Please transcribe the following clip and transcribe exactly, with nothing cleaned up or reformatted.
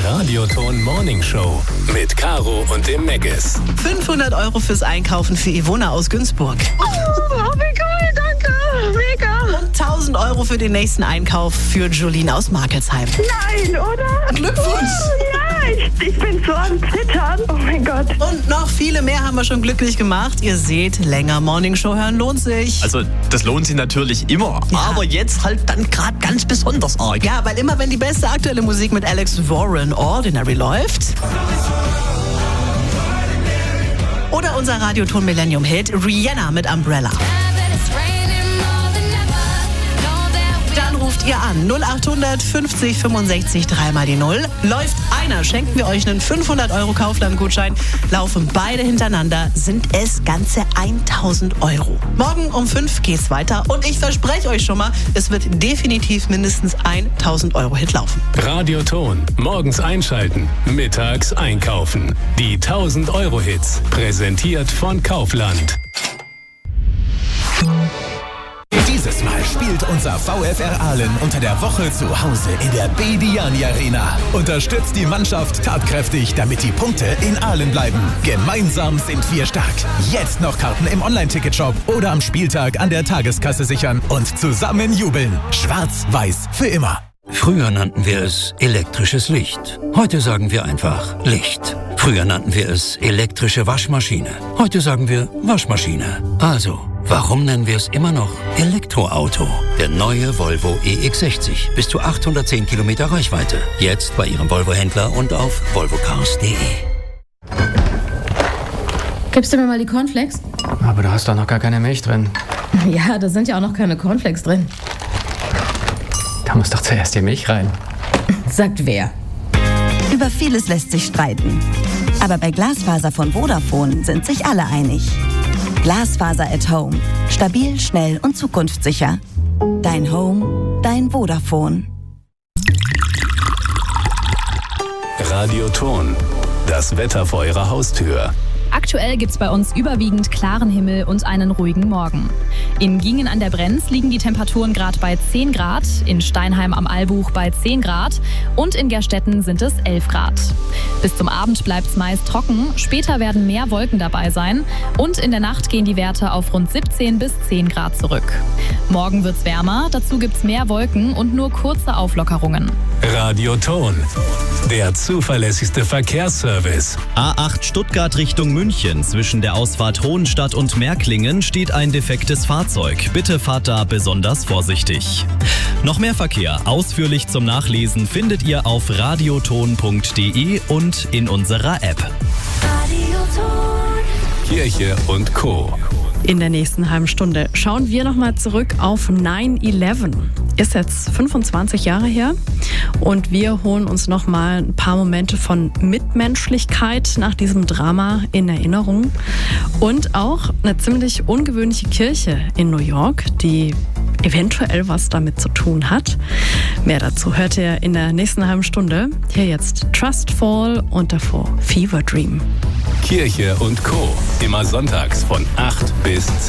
Radioton Morning Show mit Caro und dem Megas. fünfhundert Euro fürs Einkaufen für Ivona aus Günzburg. Oh, wie cool, danke, mega. Und tausend Euro für den nächsten Einkauf für Jolene aus Markelsheim. Nein, oder? Glückwunsch! Oh, ja, ich, ich bin so am Zittern. Oh mein Gott. Und noch viele mehr haben wir schon glücklich gemacht. Ihr seht, länger Morning Show hören lohnt sich. Also das lohnt sich natürlich immer, Ja. aber jetzt halt dann gerade ganz besonders arg. Ja, weil immer wenn die beste aktuelle Musik mit Alex Warren Ordinary läuft. Oder unser Radioton Millennium Hit Rihanna mit Umbrella. Dann ruft ihr an null achthundert fünfzig fünfundsechzig dreimal die null. Läuft einer, schenken wir euch einen fünfhundert Euro Kaufland-Gutschein. Laufen beide hintereinander, sind es ganze tausend Euro. Morgen um fünf geht's weiter und ich verspreche euch schon mal, es wird definitiv mindestens tausend Euro Hit laufen. Radioton. Morgens einschalten, mittags einkaufen. Die tausend Euro Hits. Präsentiert von Kaufland. Dieses Mal spielt unser VfR Aalen unter der Woche zu Hause in der Bediani Arena. Unterstützt die Mannschaft tatkräftig, damit die Punkte in Aalen bleiben. Gemeinsam sind wir stark. Jetzt noch Karten im Online-Ticketshop oder am Spieltag an der Tageskasse sichern und zusammen jubeln. Schwarz-Weiß für immer. Früher nannten wir es elektrisches Licht. Heute sagen wir einfach Licht. Früher nannten wir es elektrische Waschmaschine. Heute sagen wir Waschmaschine. Also, warum nennen wir es immer noch Elektroauto? Der neue Volvo E X sechzig. Bis zu achthundertzehn Kilometer Reichweite. Jetzt bei Ihrem Volvo-Händler und auf volvo cars punkt de. Gibst du mir mal die Cornflakes? Aber da hast doch noch gar keine Milch drin. Ja, da sind ja auch noch keine Cornflakes drin. Da muss doch zuerst die Milch rein. Sagt wer? Über vieles lässt sich streiten. Aber bei Glasfaser von Vodafone sind sich alle einig. Glasfaser at Home. Stabil, schnell und zukunftssicher. Dein Home, dein Vodafone. Radioton. Das Wetter vor Ihrer Haustür. Aktuell gibt's bei uns überwiegend klaren Himmel und einen ruhigen Morgen. In Gingen an der Brenz liegen die Temperaturen gerade bei zehn Grad, in Steinheim am Albuch bei zehn Grad und in Gerstetten sind es elf Grad. Bis zum Abend bleibt's meist trocken, später werden mehr Wolken dabei sein und in der Nacht gehen die Werte auf rund siebzehn bis zehn Grad zurück. Morgen wird's wärmer, dazu gibt's mehr Wolken und nur kurze Auflockerungen. Radioton. Der zuverlässigste Verkehrsservice. A acht Stuttgart Richtung München. Zwischen der Ausfahrt Hohenstadt und Märklingen steht ein defektes Fahrzeug. Bitte fahrt da besonders vorsichtig. Noch mehr Verkehr ausführlich zum Nachlesen findet ihr auf radioton punkt de und in unserer App. Radioton. Kirche und Co. In der nächsten halben Stunde schauen wir nochmal zurück auf nine eleven. Ist jetzt fünfundzwanzig Jahre her und wir holen uns nochmal ein paar Momente von Mitmenschlichkeit nach diesem Drama in Erinnerung und auch eine ziemlich ungewöhnliche Kirche in New York, die eventuell was damit zu tun hat. Mehr dazu hört ihr in der nächsten halben Stunde. Hier jetzt Trust Fall und davor Fever Dream. Kirche und Co. Immer sonntags von acht bis zehn.